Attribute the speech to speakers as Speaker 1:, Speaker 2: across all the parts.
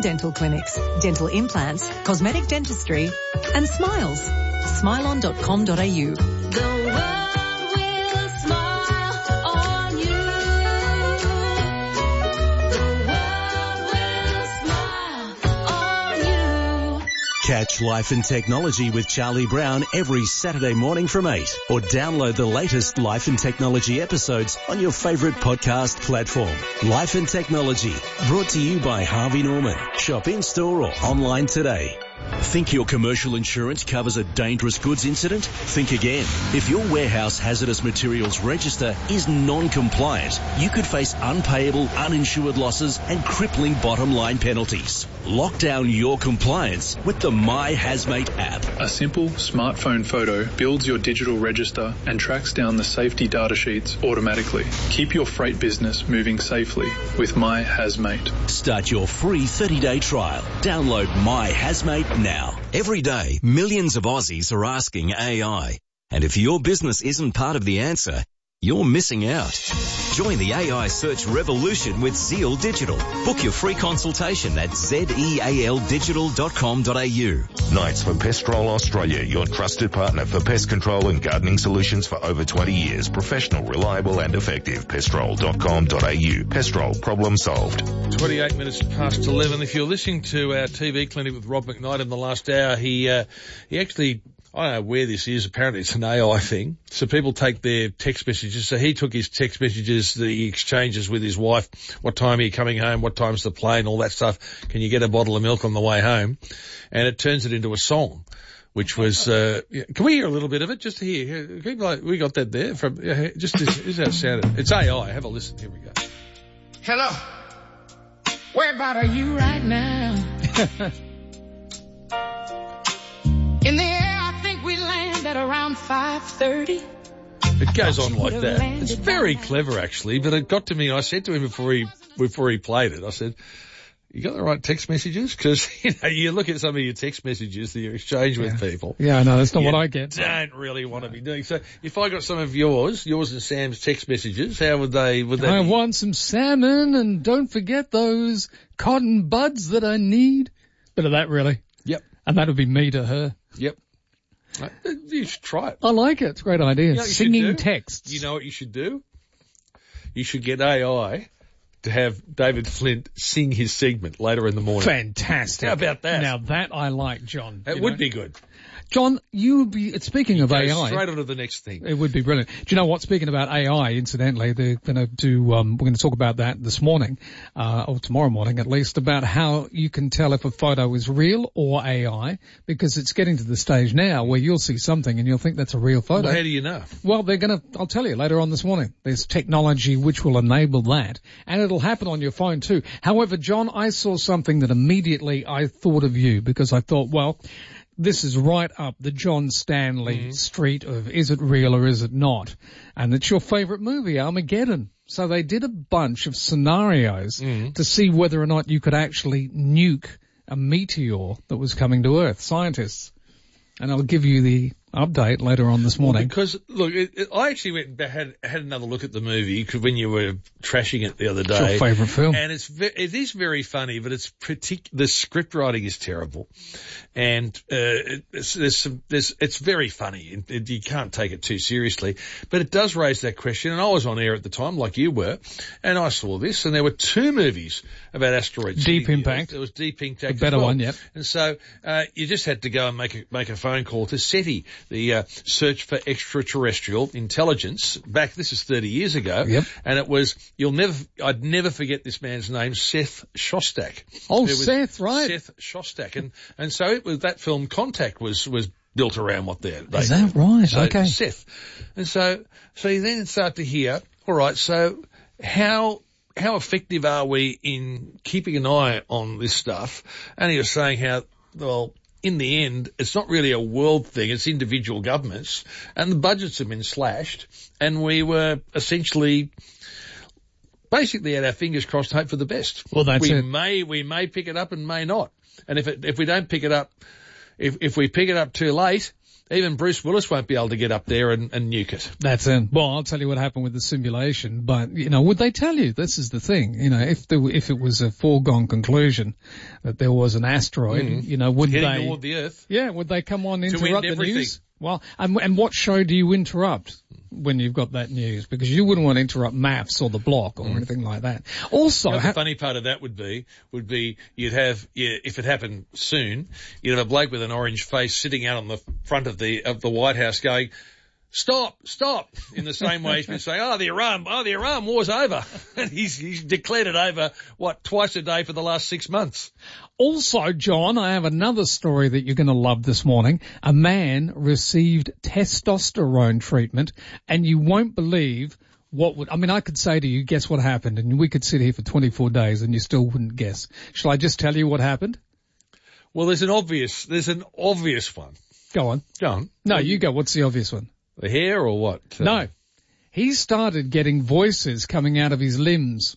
Speaker 1: dental clinics, dental implants, cosmetic dentistry and smiles. Smilon.com.au.
Speaker 2: The world will smile on you. The world will smile on you.
Speaker 3: Catch Life and Technology with Charlie Brown every Saturday morning from 8, or download the latest Life and Technology episodes on your favourite podcast platform. Life and Technology, brought to you by Harvey Norman. Shop in-store or online today. Think your commercial insurance covers a dangerous goods incident? Think again. If your warehouse hazardous materials register is non-compliant, you could face unpayable, uninsured losses and crippling bottom-line penalties. Lock down your compliance with the My Hazmate app.
Speaker 4: A simple smartphone photo builds your digital register and tracks down the safety data sheets automatically. Keep your freight business moving safely with My Hazmate.
Speaker 3: Start your free 30-day trial. Download My Hazmate now.
Speaker 5: Every day, millions of Aussies are asking AI. And if your business isn't part of the answer, you're missing out. Join the AI search revolution with Zeal Digital. Book your free consultation at zealdigital.com.au.
Speaker 6: Knights for Pestrol Australia, your trusted partner for pest control and gardening solutions for over 20 years. Professional, reliable and effective. Pestrol.com.au. Pestrol, problem solved.
Speaker 7: 28 minutes past 11. If you're listening to our TV clinic with Rob McKnight in the last hour, he actually, I don't know where this is. Apparently it's an AI thing. So people take their text messages. So he took his text messages that he exchanges with his wife. What time are you coming home? What time's the plane? All that stuff. Can you get a bottle of milk on the way home? And it turns it into a song, which was, can we hear a little bit of it? Just to hear. We got that there from, just this is how it sounded. It's AI. Have a listen. Here we go.
Speaker 8: Hello. Where about are you right now? In the air, I think we land at around 5:30.
Speaker 7: It goes on like that. It's very clever, actually, but it got to me. I said to him before he played it, I said, you got the right text messages? Because, you look at some of your text messages that you exchange with people.
Speaker 9: Yeah, I know. That's not what I get.
Speaker 7: Don't really want to be doing. So if I got some of yours and Sam's text messages, how would they
Speaker 9: I want some salmon and don't forget those cotton buds that I need. Bit of that, really.
Speaker 7: Yep.
Speaker 9: And that would be me to her.
Speaker 7: Yep. You should try it.
Speaker 9: I like it. It's a great idea.
Speaker 7: You know
Speaker 9: Singing texts.
Speaker 7: You know what you should do? You should get AI to have David Flint sing his segment later in the morning.
Speaker 9: Fantastic.
Speaker 7: How about that?
Speaker 9: Now that I like, John.
Speaker 7: That would be good.
Speaker 9: John, you would be, speaking of AI.
Speaker 7: Straight on to the next thing.
Speaker 9: It would be brilliant. Do you know what? Speaking about AI, incidentally, they're going to do, we're going to talk about that this morning, or tomorrow morning at least, about how you can tell if a photo is real or AI, because it's getting to the stage now where you'll see something and you'll think that's a real photo.
Speaker 7: Well, how do you know?
Speaker 9: Well, I'll tell you later on this morning. There's technology which will enable that, and it'll happen on your phone too. However, John, I saw something that immediately I thought of you, because I thought, well, this is right up the John Stanley street of is it real or is it not? And it's your favourite movie, Armageddon. So they did a bunch of scenarios to see whether or not you could actually nuke a meteor that was coming to Earth, scientists. And I'll give you the update later on this morning.
Speaker 7: Well, because, look, I actually went and had another look at the movie when you were trashing it the other day.
Speaker 9: It's your favourite film.
Speaker 7: And it is very funny, but the script writing is terrible. And it's very funny. You can't take it too seriously. But it does raise that question. And I was on air at the time, like you were, and I saw this, and there were two movies about asteroids.
Speaker 9: Deep Impact.
Speaker 7: There was Deep Impact.
Speaker 9: The better one, yep.
Speaker 7: And so you just had to go and make a phone call to SETI, the Search for Extraterrestrial Intelligence. This is 30 years ago.
Speaker 9: Yep.
Speaker 7: And it was, I'd never forget this man's name, Seth Shostak.
Speaker 9: Oh, Seth, right.
Speaker 7: Seth Shostak. And so it was, that film Contact was built around what they
Speaker 9: Is that right?
Speaker 7: So
Speaker 9: okay.
Speaker 7: Seth. And so you then start to hear, all right, so how effective are we in keeping an eye on this stuff? And he was saying how, well, in the end, it's not really a world thing, it's individual governments, and the budgets have been slashed, and we were essentially basically had our fingers crossed, hope for the best.
Speaker 9: Well, that's it.
Speaker 7: We may pick it up and may not. And if we don't pick it up, if we pick it up too late, even Bruce Willis won't be able to get up there and nuke it.
Speaker 9: That's it. Well, I'll tell you what happened with the simulation, but, would they tell you? This is the thing. If it was a foregone conclusion that there was an asteroid, would
Speaker 7: Heading
Speaker 9: they...
Speaker 7: toward the Earth.
Speaker 9: Yeah, would they come on,
Speaker 7: end
Speaker 9: interrupt the
Speaker 7: everything.
Speaker 9: news? Well, and what show do you interrupt when you've got that news? Because you wouldn't want to interrupt Maths or The Block or anything like that. Also,
Speaker 7: the funny part of that would be you'd have, if it happened soon, you'd have a bloke with an orange face sitting out on the front of the White House going, stop, in the same way he's been saying, the Iran war's over. And he's declared it over, twice a day for the last 6 months.
Speaker 9: Also, John, I have another story that you're going to love this morning. A man received testosterone treatment, and you won't believe I could say to you, guess what happened? And we could sit here for 24 days and you still wouldn't guess. Shall I just tell you what happened?
Speaker 7: Well, there's an obvious one.
Speaker 9: Go on. No, you go. What's the obvious one?
Speaker 7: The hair or what?
Speaker 9: No. He started getting voices coming out of his limbs.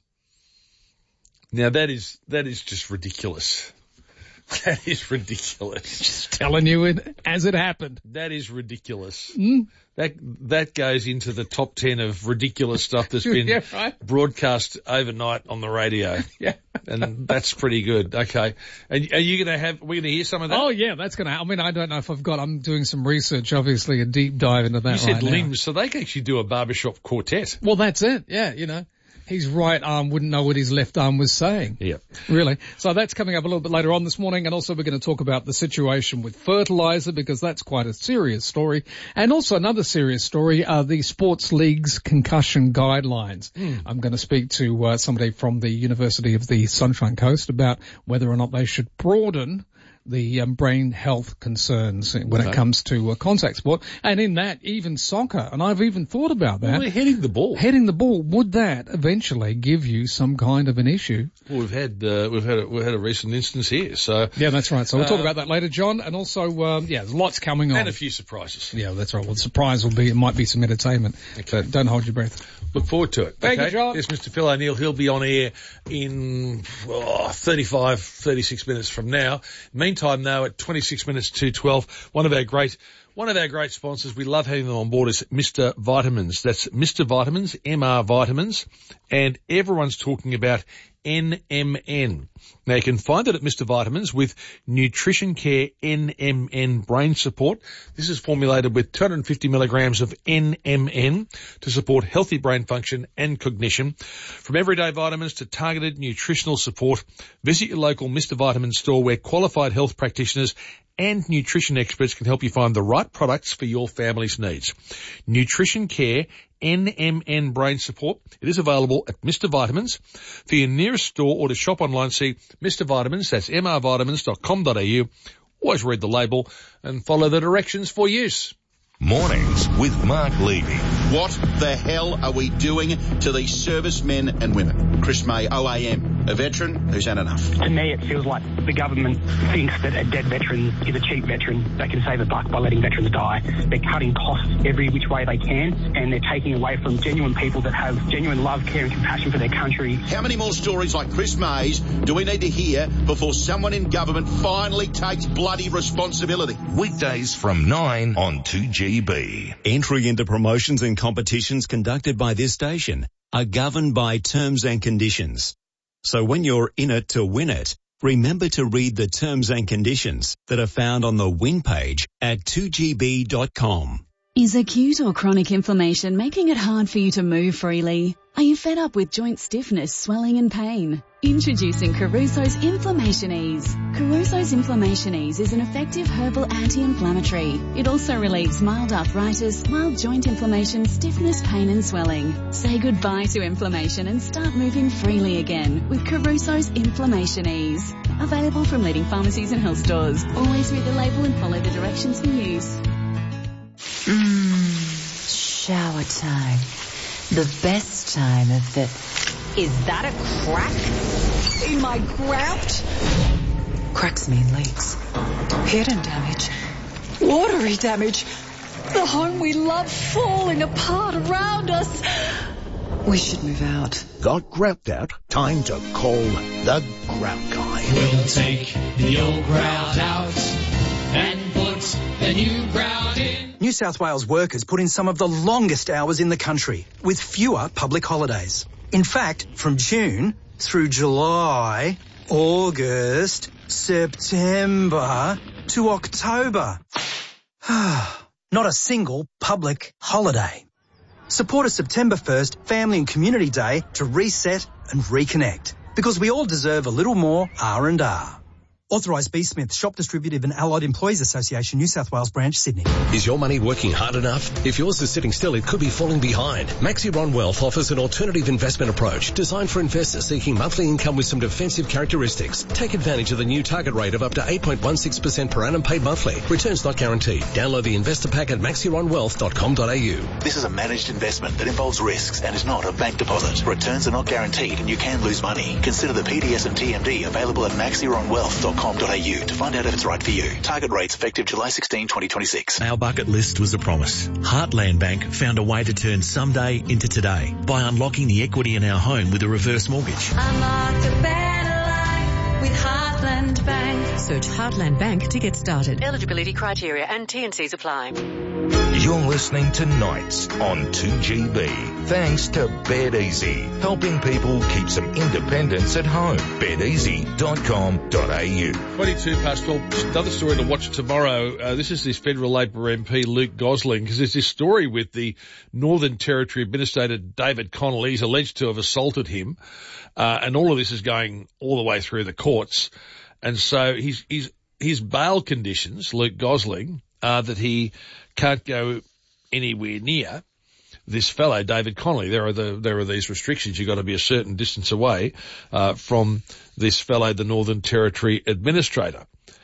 Speaker 7: Now that is just ridiculous. That is ridiculous.
Speaker 9: Just telling you as it happened.
Speaker 7: That is ridiculous.
Speaker 9: Mm.
Speaker 7: That goes into the top 10 of ridiculous stuff that's been broadcast overnight on the radio.
Speaker 9: Yeah.
Speaker 7: And that's pretty good. Okay. And are you we're going to hear some of that?
Speaker 9: Oh yeah, that's going to, I don't know if I'm doing some research, obviously, a deep dive into that.
Speaker 7: You said
Speaker 9: right
Speaker 7: limbs,
Speaker 9: now.
Speaker 7: so they can actually do a barbershop quartet.
Speaker 9: Well, that's it. Yeah, his right arm wouldn't know what his left arm was saying.
Speaker 7: Yeah.
Speaker 9: Really. So that's coming up a little bit later on this morning. And also we're going to talk about the situation with fertilizer, because that's quite a serious story. And also another serious story are the sports league's concussion guidelines. I'm going to speak to somebody from the University of the Sunshine Coast about whether or not they should broaden the brain health concerns when it comes to contact sport, and in that even soccer. And I've even thought about that.
Speaker 7: Well, they're heading the ball.
Speaker 9: Would that eventually give you some kind of an issue?
Speaker 7: Well, we've had a recent instance here. So
Speaker 9: yeah, that's right. So we'll talk about that later, John. And also, there's lots coming on.
Speaker 7: And a few surprises.
Speaker 9: Yeah, that's right. Well, the surprise it might be some entertainment. Okay. So don't hold your breath.
Speaker 7: Look forward to it.
Speaker 9: Thank you, John.
Speaker 7: Yes, Mr. Phil O'Neill. He'll be on air in 36 minutes from now. Meantime, though, at 26 minutes to 12, one of our great sponsors, we love having them on board, is Mr. Vitamins. That's Mr. Vitamins, MR Vitamins, and everyone's talking about NMN. Now you can find it at Mr. Vitamins with Nutrition Care NMN Brain Support. This is formulated with 250 milligrams of NMN to support healthy brain function and cognition. From everyday vitamins to targeted nutritional support, visit your local Mr. Vitamins store where qualified health practitioners and nutrition experts can help you find the right products for your family's needs. Nutrition Care NMN Brain Support. It is available at Mr. Vitamins. For your nearest store or to shop online, see Mr. Vitamins, that's mrvitamins.com.au. Always read the label and follow the directions for use.
Speaker 6: Mornings with Mark Levy.
Speaker 10: What the hell are we doing to these servicemen and women? Chris May, OAM, a veteran who's had enough.
Speaker 11: To me, it feels like the government thinks that a dead veteran is a cheap veteran. They can save a buck by letting veterans die. They're cutting costs every which way they can, and they're taking away from genuine people that have genuine love, care and compassion for their country.
Speaker 10: How many more stories like Chris May's do we need to hear before someone in government finally takes bloody responsibility?
Speaker 6: Weekdays from 9 on 2GB.
Speaker 12: Entry into promotions and competitions conducted by this station are governed by terms and conditions. So when you're in it to win it, remember to read the terms and conditions that are found on the win page at 2gb.com.
Speaker 13: Is acute or chronic inflammation making it hard for you to move freely? Are you fed up with joint stiffness, swelling and pain? Introducing Caruso's Inflammation Ease. Caruso's Inflammation Ease is an effective herbal anti-inflammatory. It also relieves mild arthritis, mild joint inflammation, stiffness, pain and swelling. Say goodbye to inflammation and start moving freely again with Caruso's Inflammation Ease. Available from leading pharmacies and health stores. Always read the label and follow the directions for use.
Speaker 14: Shower time. The best time of the... Is that a crack in my grout?
Speaker 15: Cracks mean leaks. Hidden damage. Watery damage. The home we love falling apart around us. We should move out.
Speaker 16: Got grout out? Time to call the Grout Guy.
Speaker 17: We'll take the old grout out and put the new grout in. New South Wales workers put in some of the longest hours in the country, with fewer public holidays. In fact, from June through July, August, September to October. Not a single public holiday. Support a September 1st Family and Community Day to reset and reconnect. Because we all deserve a little more R&R. Authorised B. Smith, Shop Distributive and Allied Employees Association, New South Wales Branch, Sydney.
Speaker 3: Is your money working hard enough? If yours is sitting still, it could be falling behind. Maxiron Wealth offers an alternative investment approach designed for investors seeking monthly income with some defensive characteristics. Take advantage of the new target rate of up to 8.16% per annum paid monthly. Returns not guaranteed. Download the investor pack at maxironwealth.com.au.
Speaker 18: This is a managed investment that involves risks and is not a bank deposit. Returns are not guaranteed and you can lose money. Consider the PDS and TMD available at maxironwealth.com.au to find out if it's right for you. Target rates effective July 16, 2026.
Speaker 19: Our bucket list was a promise. Heartland Bank found a way to turn someday into today by unlocking the equity in our home with a reverse mortgage.
Speaker 2: Unlocked a better life with Heartland Bank.
Speaker 1: Search Heartland Bank to get started.
Speaker 20: Eligibility criteria and T&Cs apply.
Speaker 6: You're listening to Nights on 2GB. Thanks to BedEasy, helping people keep some independence at home. BedEasy.com.au.
Speaker 7: 22 past 12. Just another story to watch tomorrow. This is this federal Labor MP, Luke Gosling, because there's this story with the Northern Territory Administrator David Connolly. He's alleged to have assaulted him. And all of this is going all the way through the courts. And so his bail conditions, Luke Gosling, are that he can't go anywhere near this fellow, David Connolly. There are these restrictions. You've got to be a certain distance away from this fellow, the Northern Territory Administrator.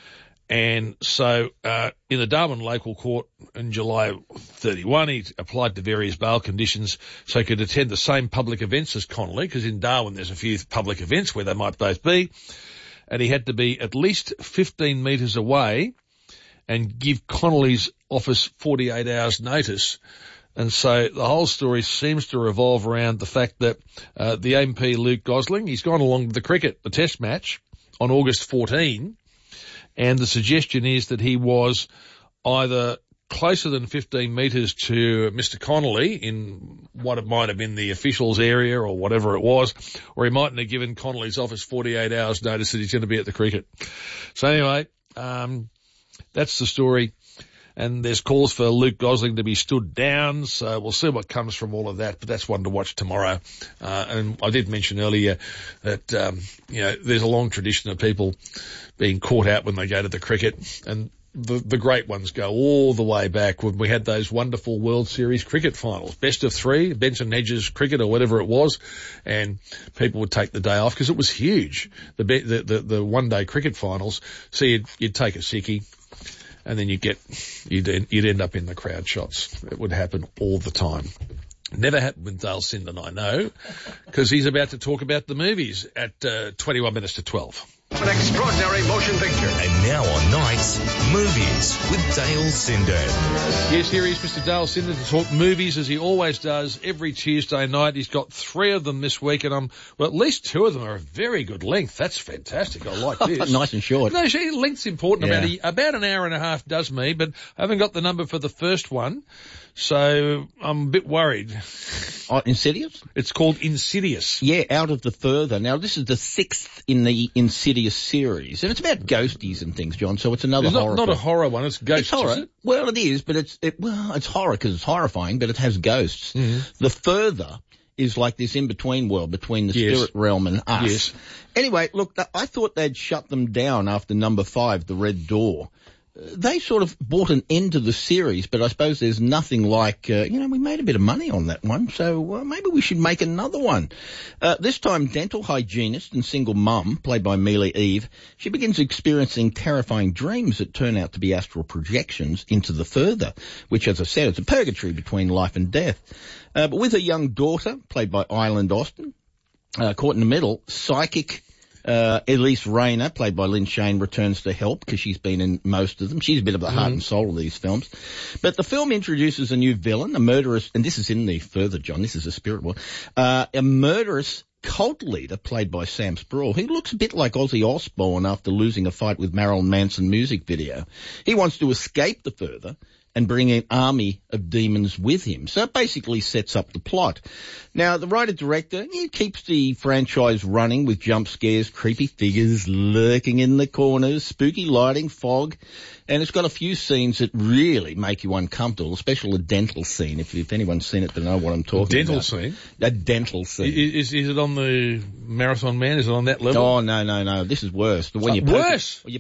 Speaker 7: And so in the Darwin Local Court in July 31, he applied to various bail conditions so he could attend the same public events as Connolly, because in Darwin there's a few public events where they might both be. And he had to be at least 15 metres away and give Connolly's office 48 hours notice. And so the whole story seems to revolve around the fact that the MP Luke Gosling, he's gone along to the cricket, the test match, on August 14, and the suggestion is that he was either closer than 15 metres to Mr. Connolly in what it might have been the officials' area or whatever it was, or he mightn't have given Connolly's office 48 hours notice that he's going to be at the cricket. So anyway, that's the story. And there's calls for Luke Gosling to be stood down, so we'll see what comes from all of that, but that's one to watch tomorrow. And I did mention earlier that, there's a long tradition of people being caught out when they go to the cricket, and the great ones go all the way back when we had those wonderful World Series cricket finals, best of three, Benson Hedges cricket or whatever it was, and people would take the day off because it was huge, the one-day cricket finals. So you'd take a sickie, and then you'd end up in the crowd shots. It would happen all the time. Never happened with Dale Sinden, I know, because he's about to talk about the movies at 21 minutes to 12.
Speaker 16: An extraordinary motion picture.
Speaker 6: And now on Nights, Movies with Dale Sinden.
Speaker 7: Yes, here is Mr. Dale Sinden to talk movies as he always does every Tuesday night. He's got 3 of them this week, and at least 2 of them are a very good length. That's fantastic. I like this.
Speaker 21: Nice and short.
Speaker 7: No, length's important.
Speaker 21: Yeah.
Speaker 7: About an hour and a half does me, but I haven't got the number for the first one, so I'm a bit worried.
Speaker 21: Insidious?
Speaker 7: It's called Insidious.
Speaker 21: Yeah, Out of the Further. Now, this is the 6th in the Insidious series, and it's about ghosties and things, John, so it's another horror.
Speaker 7: It's not a horror one, it's ghosts.
Speaker 21: It's horror.
Speaker 7: Is it?
Speaker 21: Well, it is, but it's horror because it's horrifying, but it has ghosts.
Speaker 7: Mm-hmm.
Speaker 21: The Further is like this in-between world between the spirit realm and us.
Speaker 7: Yes.
Speaker 21: Anyway, look, I thought they'd shut them down after number 5, The Red Door. They sort of brought an end to the series, but I suppose there's nothing like, we made a bit of money on that one, so maybe we should make another one. This time, dental hygienist and single mum, played by Mealy Eve, she begins experiencing terrifying dreams that turn out to be astral projections into the further, which, as I said, it's a purgatory between life and death. But with her young daughter, played by Island Austin, caught in the middle, psychic Elise Rayner, played by Lynn Shane, returns to help because she's been in most of them. She's a bit of the heart and soul of these films. But the film introduces a new villain, a murderous, and this is in the further, John, this is a spirit one, a murderous cult leader played by Sam Spruill. He looks a bit like Ozzy Osbourne after losing a fight with Marilyn Manson music video. He wants to escape the further and bring an army of demons with him. So it basically sets up the plot. Now, the writer-director, he keeps the franchise running with jump scares, creepy figures lurking in the corners, spooky lighting, fog, and it's got a few scenes that really make you uncomfortable, especially a dental scene. If anyone's seen it, they know what I'm talking about.
Speaker 7: Dental scene?
Speaker 21: A dental scene.
Speaker 7: Is it on the Marathon Man? Is it on that level?
Speaker 21: Oh, no. This is worse. When you're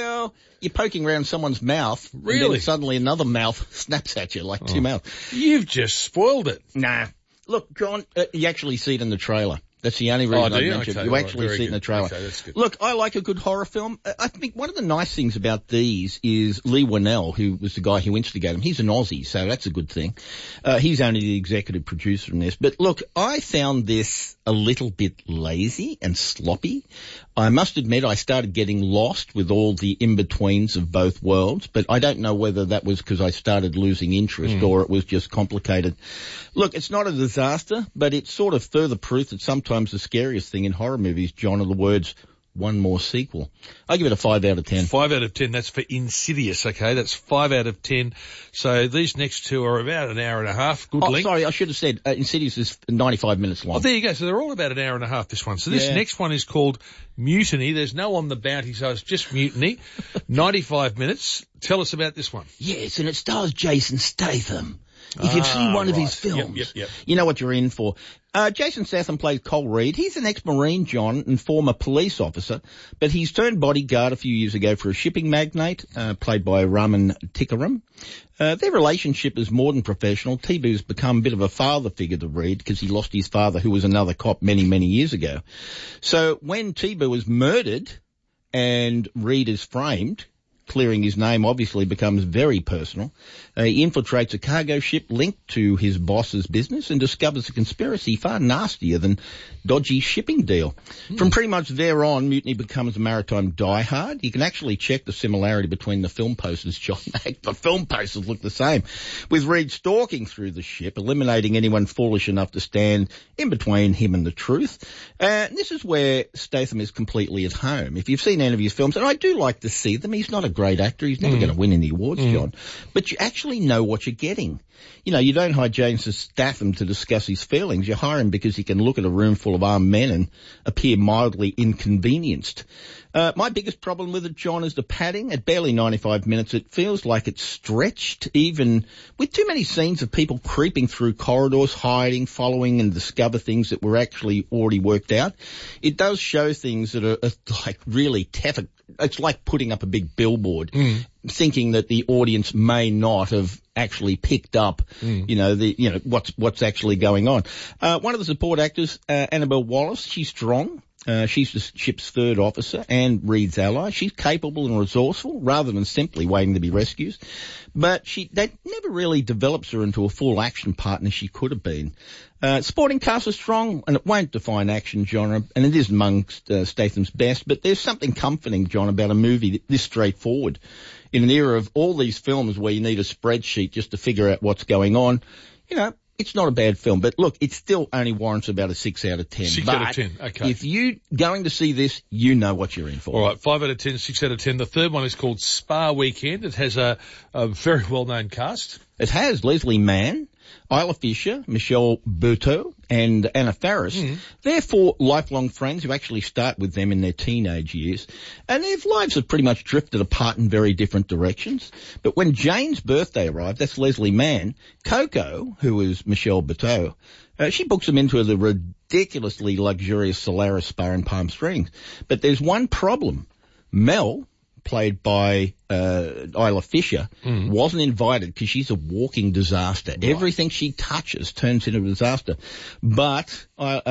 Speaker 21: poking around someone's mouth.
Speaker 7: Really?
Speaker 21: And then suddenly another mouth snaps at you like two mouths.
Speaker 7: You've just spoiled it.
Speaker 21: Nah. Look, John, you actually see it in the trailer. That's the only reason I mentioned it. You actually see it in the trailer.
Speaker 7: Okay, that's good.
Speaker 21: Look, I like a good horror film. I think one of the nice things about these is Lee Winnell, who was the guy who instigated them. He's an Aussie, so that's a good thing. He's only the executive producer in this. But look, I found this a little bit lazy and sloppy. I must admit I started getting lost with all the in-betweens of both worlds, but I don't know whether that was because I started losing interest or it was just complicated. Look, it's not a disaster, but it's sort of further proof that sometimes the scariest thing in horror movies, John, are the words, one more sequel. I give it a 5 out of 10.
Speaker 7: 5 out of 10, that's for Insidious, okay? That's 5 out of 10. So these next two are about an hour and a half. Good length.
Speaker 21: Sorry, I should have said Insidious is 95 minutes long.
Speaker 7: Oh, there you go. So they're all about an hour and a half, this one. So this next one is called Mutiny. There's no on the bounty, so it's just Mutiny. 95 minutes. Tell us about this one.
Speaker 21: Yes, and it stars Jason Statham. If you've seen one of his films, you know what you're in for. Jason Statham plays Cole Reed. He's an ex-Marine, John, and former police officer, but he's turned bodyguard a few years ago for a shipping magnate, played by Raman Tikaram. Their relationship is more than professional. Tibu's become a bit of a father figure to Reed because he lost his father, who was another cop many, many years ago. So when Tibu is murdered and Reed is framed, clearing his name obviously becomes very personal. He infiltrates a cargo ship linked to his boss's business and discovers a conspiracy far nastier than dodgy shipping deal. From pretty much there on, Mutiny becomes a maritime diehard. You can actually check the similarity between the film posters, John. The film posters look the same, with Reed stalking through the ship, eliminating anyone foolish enough to stand in between him and the truth. This is where Statham is completely at home. If you've seen any of his films, and I do like to see them, he's not a great actor. He's never going to win any awards, John. But you actually know what you're getting. You know, you don't hire Jason Statham to discuss his feelings. You hire him because he can look at a room full of armed men and appear mildly inconvenienced. My biggest problem with it, John, is the padding. At barely 95 minutes, it feels like it's stretched, even with too many scenes of people creeping through corridors, hiding, following, and discover things that were actually already worked out. It does show things that are like really tepid. It's like putting up a big billboard, thinking that the audience may not have actually picked up, what's actually going on. One of the support actors, Annabelle Wallace, she's strong. She's the ship's third officer and Reed's ally. She's capable and resourceful rather than simply waiting to be rescued. But that never really develops her into a full action partner she could have been. Supporting cast is strong, and it won't define action genre, and it is amongst Statham's best, but there's something comforting, John, about a movie this straightforward. In an era of all these films where you need a spreadsheet just to figure out what's going on, it's not a bad film, but look, it still only warrants about a 6 out of 10.
Speaker 7: 6 out of 10, okay.
Speaker 21: If you're going to see this, you know what you're in for.
Speaker 7: All right, 5 out of 10, 6 out of 10. The third one is called Spa Weekend. It has a very well-known cast.
Speaker 21: It has Leslie Mann, Isla Fisher, Michelle Buteau, and Anna Faris. They're four lifelong friends who actually start with them in their teenage years, and their lives have pretty much drifted apart in very different directions. But when Jane's birthday arrived, that's Leslie Mann, Coco, who is Michelle Buteau, she books them into the ridiculously luxurious Solaris Spa in Palm Springs. But there's one problem. Mel, played by Isla Fisher, wasn't invited because she's a walking disaster. Right. Everything she touches turns into a disaster. But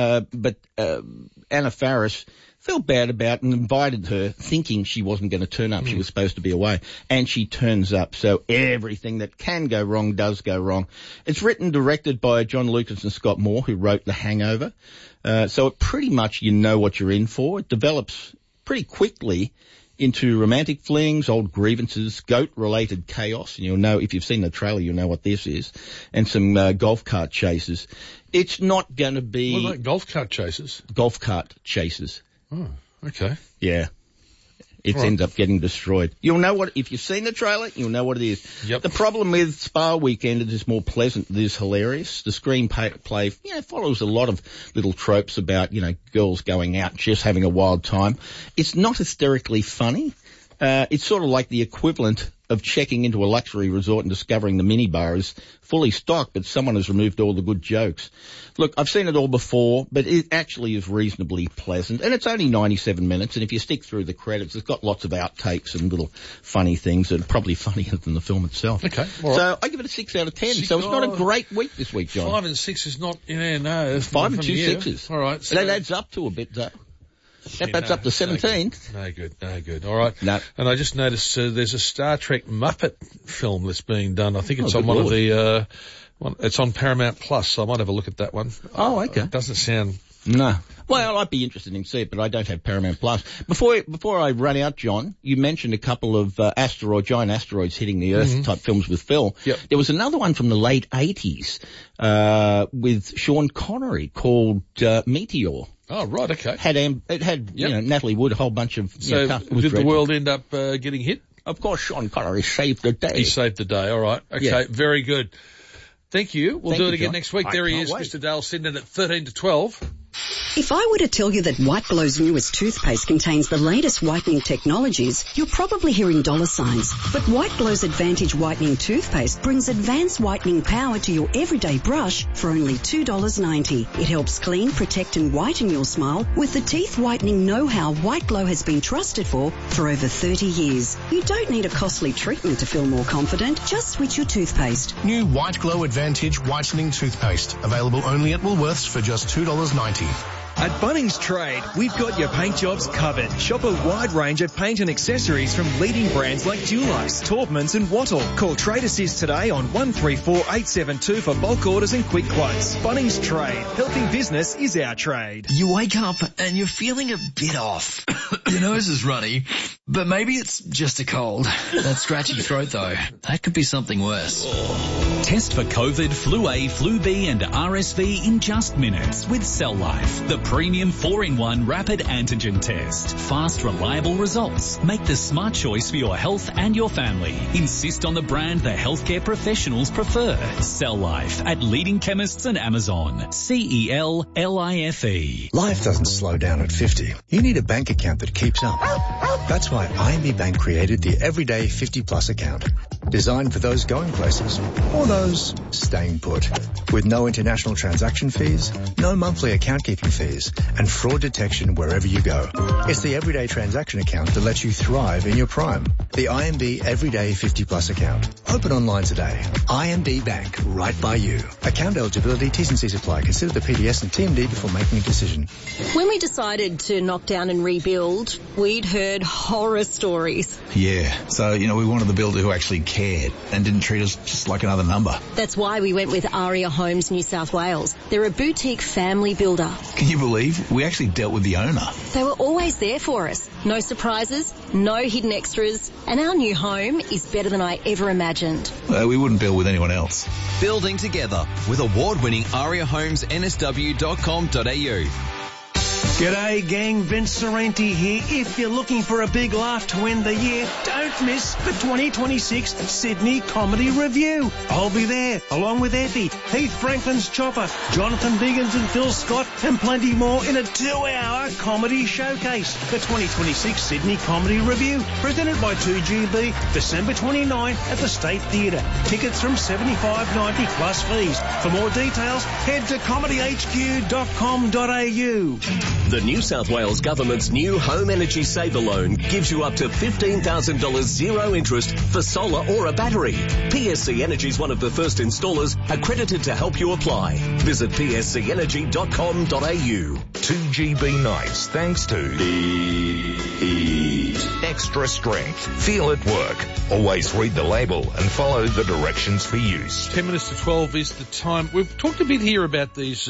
Speaker 21: Anna Faris felt bad about it and invited her thinking she wasn't going to turn up. She was supposed to be away. And she turns up. So everything that can go wrong does go wrong. It's written, directed by John Lucas and Scott Moore, who wrote The Hangover. So it pretty much you know what you're in for. It develops pretty quickly into romantic flings, old grievances, goat-related chaos. And you'll know, if you've seen the trailer, you'll know what this is. And some golf cart chases. It's not going to be...
Speaker 7: What about golf cart chases?
Speaker 21: Golf cart chases.
Speaker 7: Oh, okay.
Speaker 21: Yeah. it ends up getting destroyed. You'll know what, if you've seen the trailer, you'll know what it is.
Speaker 7: Yep.
Speaker 21: The problem with Spa Weekend, it is more pleasant, it is hilarious. The screenplay, follows a lot of little tropes about, girls going out just having a wild time. It's not hysterically funny. It's sort of like the equivalent of checking into a luxury resort and discovering the minibar is fully stocked, but someone has removed all the good jokes. Look, I've seen it all before, but it actually is reasonably pleasant, and it's only 97 minutes, and if you stick through the credits, it's got lots of outtakes and little funny things that are probably funnier than the film itself.
Speaker 7: Okay, all right.
Speaker 21: So I give it a 6 out of 10, so it's not a great week this week, John.
Speaker 7: 5 and 6 is not, no.
Speaker 21: 5 and 2 6s.
Speaker 7: All right.
Speaker 21: So that adds up to a bit, though. That's up to 17.
Speaker 7: No good. All right.
Speaker 21: No.
Speaker 7: And I just noticed there's a Star Trek Muppet film that's being done. I think it's on one
Speaker 21: Lord.
Speaker 7: of the, it's on Paramount Plus, so I might have a look at that one.
Speaker 21: Oh, okay.
Speaker 7: It doesn't sound...
Speaker 21: No. Well, I'd be interested in seeing it, but I don't have Paramount Plus. Before I run out, John, you mentioned a couple of giant asteroids hitting the Earth type films with Phil.
Speaker 7: Yep.
Speaker 21: There was another one from the late 80s with Sean Connery called Meteor.
Speaker 7: Oh, right, okay.
Speaker 21: It had Natalie Wood, a whole bunch of...
Speaker 7: So did the world end up getting hit?
Speaker 21: Of course, Sean Connery saved the day.
Speaker 7: He saved the day, all right. Okay,
Speaker 21: Yeah.
Speaker 7: Very good. Thank you. We'll do it again
Speaker 21: John.
Speaker 7: next week.
Speaker 21: I
Speaker 7: There he
Speaker 21: can't
Speaker 7: is,
Speaker 21: wait.
Speaker 7: Mr. Dale Sinden at 13 to 12.
Speaker 4: If I were to tell you that White Glow's newest toothpaste contains the latest whitening technologies, you're probably hearing dollar signs. But White Glow's Advantage Whitening Toothpaste brings advanced whitening power to your everyday brush for only $2.90. It helps clean, protect and whiten your smile with the teeth whitening know-how White Glow has been trusted for over 30 years. You don't need a costly treatment to feel more confident. Just switch your toothpaste.
Speaker 22: New White Glow Advantage Whitening Toothpaste. Available only at Woolworths for just $2.90.
Speaker 23: At Bunnings Trade, we've got your paint jobs covered. Shop a wide range of paint and accessories from leading brands like Dulux, Taubmans and Wattle. Call Trade Assist today on 134872 for bulk orders and quick quotes. Bunnings Trade. Helping business is our trade.
Speaker 24: You wake up and you're feeling a bit off. Your nose is runny, but maybe it's just a cold. That scratchy throat though, that could be something worse.
Speaker 25: Test for COVID, Flu A, Flu B and RSV in just minutes with Cell Life, the premium 4-in-1 rapid antigen test. Fast, reliable results. Make the smart choice for your health and your family. Insist on the brand the healthcare professionals prefer. Cell Life at leading chemists and Amazon. CELLIFE.
Speaker 26: Life doesn't slow down at 50. You need a bank account that keeps up. That's why IMB Bank created the Everyday 50 Plus account. Designed for those going places or those staying put. With no international transaction fees, no monthly account keeping fees, and fraud detection wherever you go. It's the everyday transaction account that lets you thrive in your prime. The IMB Everyday 50 Plus account. Open online today. IMB Bank, right by you. Account eligibility, T's and C's apply. Consider the PDS and TMD before making a decision.
Speaker 27: When we decided to knock down and rebuild, we'd heard horror stories.
Speaker 28: Yeah, so, we wanted the builder who actually cared and didn't treat us just like another number.
Speaker 27: That's why we went with Aria Homes New South Wales. They're a boutique family builder.
Speaker 28: Can you believe? We actually dealt with the owner.
Speaker 27: They were always there for us. No surprises, no hidden extras, and our new home is better than I ever imagined.
Speaker 28: We wouldn't build with anyone else.
Speaker 29: Building together with award-winning ariahomesnsw.com.au.
Speaker 30: G'day gang, Vince Sorrenti here. If you're looking for a big laugh to end the year, don't miss the 2026 Sydney Comedy Review. I'll be there, along with Effie, Heath Franklin's Chopper, Jonathan Biggins and Phil Scott, and plenty more in a 2-hour comedy showcase. The 2026 Sydney Comedy Review, presented by 2GB, December 29 at the State Theatre. Tickets from $75.90 plus fees. For more details, head to comedyhq.com.au.
Speaker 31: The New South Wales Government's new Home Energy Saver Loan gives you up to $15,000 zero interest for solar or a battery. PSC Energy is one of the first installers accredited to help you apply. Visit pscenergy.com.au.
Speaker 6: 2GB nights thanks to Extra Strength. Feel it work. Always read the label and follow the directions for use.
Speaker 7: 10 minutes to 12 is the time. We've talked a bit here about these,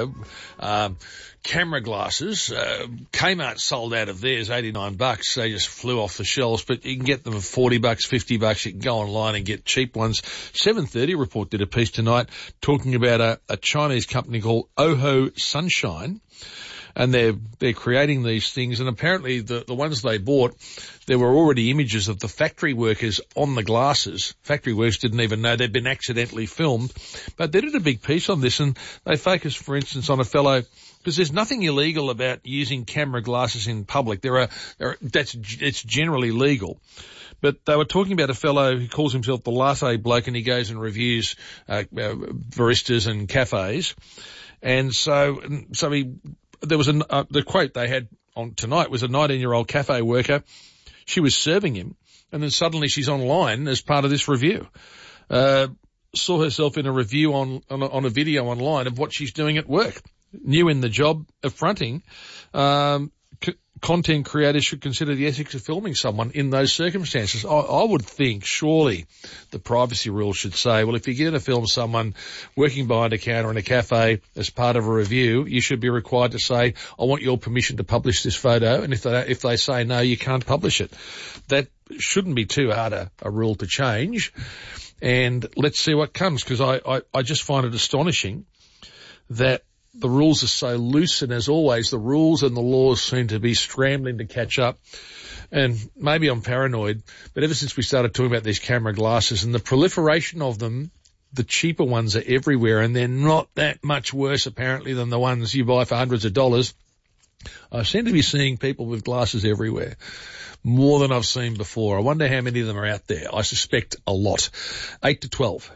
Speaker 7: camera glasses. Kmart sold out of theirs, $89. They just flew off the shelves, but you can get them for $40, $50. You can go online and get cheap ones. 7:30 Report did a piece tonight talking about a Chinese company called Oho Sunshine. and they're creating these things, and apparently the ones they bought, there were already images of the factory workers on the glasses. Factory workers didn't even know they'd been accidentally filmed, but they did a big piece on this, and they focused, for instance, on a fellow, because there's nothing illegal about using camera glasses in public. It's generally legal. But they were talking about a fellow who calls himself the latte bloke, and he goes and reviews baristas and cafes. And so there was the quote they had on tonight was a 19-year-old cafe worker. She was serving him, and then suddenly she's online as part of this review. Saw herself in a review on a video online of what she's doing at work. New in the job of fronting, content creators should consider the ethics of filming someone in those circumstances. I would think surely the privacy rule should say, well, if you're going to film someone working behind a counter in a cafe as part of a review, you should be required to say, I want your permission to publish this photo. And if they say no, you can't publish it. That shouldn't be too hard a rule to change. And let's see what comes, because I just find it astonishing that the rules are so loose, and as always, the rules and the laws seem to be scrambling to catch up. And maybe I'm paranoid, but ever since we started talking about these camera glasses and the proliferation of them, the cheaper ones are everywhere, and they're not that much worse apparently than the ones you buy for hundreds of dollars. I seem to be seeing people with glasses everywhere, more than I've seen before. I wonder how many of them are out there. I suspect a lot. 8 to 12.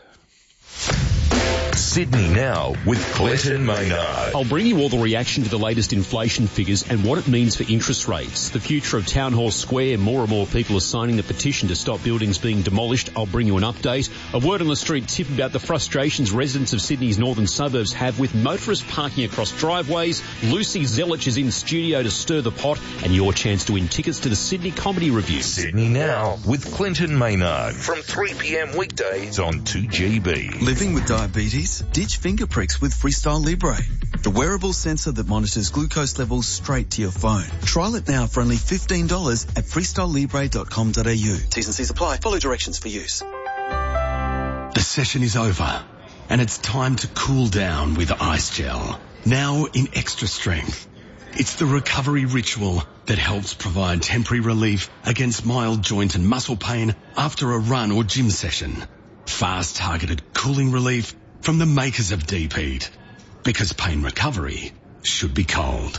Speaker 6: Sydney Now with Clinton Maynard.
Speaker 3: I'll bring you all the reaction to the latest inflation figures and what it means for interest rates. The future of Town Hall Square. More and more people are signing the petition to stop buildings being demolished. I'll bring you an update. A word on the street tip about the frustrations residents of Sydney's northern suburbs have with motorists parking across driveways. Lucy Zelich is in studio to stir the pot, and your chance to win tickets to the Sydney Comedy Review.
Speaker 6: Sydney Now with Clinton Maynard from 3 p.m. weekdays on 2GB.
Speaker 5: Living with diabetes? Ditch finger pricks with Freestyle Libre, the wearable sensor that monitors glucose levels straight to your phone. Trial it now for only $15 at freestylelibre.com.au. T's and C's apply. Follow directions for use.
Speaker 8: The session is over, and it's time to cool down with Ice Gel, now in extra strength. It's the recovery ritual that helps provide temporary relief against mild joint and muscle pain after a run or gym session. Fast targeted cooling relief from the makers of Deep Heat, because pain recovery should be cold.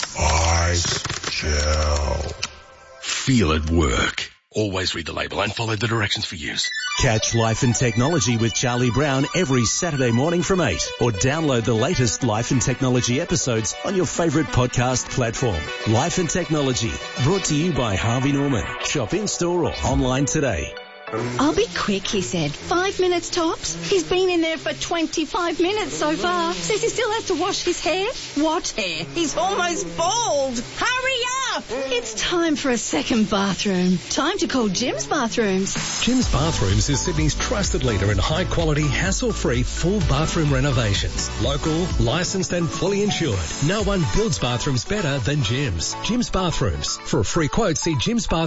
Speaker 9: Ice Gel.
Speaker 8: Feel it work. Always read the label and follow the directions for use.
Speaker 10: Catch Life and Technology with Charlie Brown every Saturday morning from 8, or download the latest Life and Technology episodes on your favourite podcast platform. Life and Technology, brought to you by Harvey Norman. Shop in-store or online today.
Speaker 11: I'll be quick, he said. 5 minutes tops. He's been in there for 25 minutes so far. Says he still has to wash his hair. What hair? He's almost bald. Hurry up! It's time for a second bathroom. Time to call Jim's Bathrooms.
Speaker 12: Jim's Bathrooms is Sydney's trusted leader in high-quality, hassle-free full bathroom renovations. Local, licensed and fully insured. No one builds bathrooms better than Jim's. Jim's Bathrooms. For a free quote, see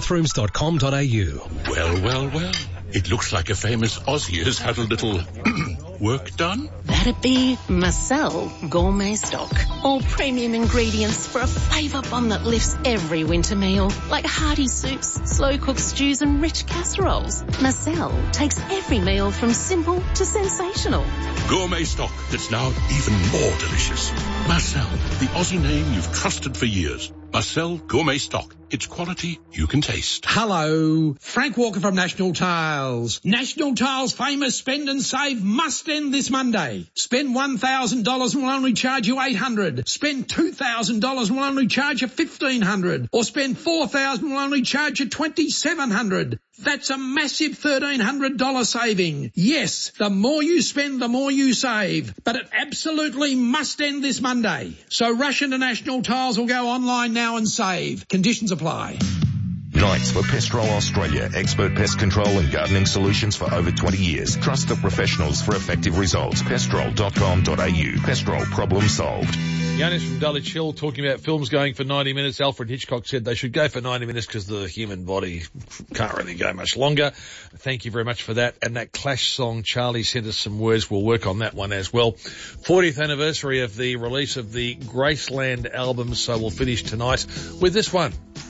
Speaker 12: jimsbathrooms.com.au.
Speaker 13: Well. It looks like a famous Aussie has had a little work done.
Speaker 27: That'd be Marcel Gourmet Stock. All premium ingredients for a flavour bomb that lifts every winter meal. Like hearty soups, slow-cooked stews and rich casseroles. Marcel takes every meal from simple to sensational.
Speaker 13: Gourmet stock that's now even more delicious. Marcel, the Aussie name you've trusted for years. Marcel Gourmet Stock. It's quality you can taste.
Speaker 14: Hello, Frank Walker from National Tiles. National Tiles' famous spend and save must end this Monday. Spend $1,000 and we'll only charge you $800. Spend $2,000 and we'll only charge you $1,500. Or spend $4,000 and we'll only charge you $2,700. That's a massive $1,300 saving. Yes, the more you spend, the more you save. But it absolutely must end this Monday. So rush into National Tiles or go online now and save. Conditions apply.
Speaker 6: Knights for Pestrol Australia, expert pest control and gardening solutions for over 20 years. Trust the professionals for effective results. Pestrol.com.au. Pestrol, problem solved.
Speaker 7: Yanis from Dulwich Hill talking about films going for 90 minutes. Alfred Hitchcock said they should go for 90 minutes because the human body can't really go much longer. Thank you very much for that. And that Clash song, Charlie sent us some words. We'll work on that one as well. 40th anniversary of the release of the Graceland album, so we'll finish tonight with this one.